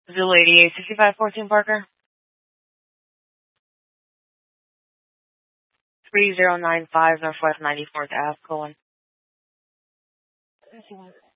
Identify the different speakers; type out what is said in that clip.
Speaker 1: Zulu 886514 Parker. 3095 Northwest 94th Ave, Cohen.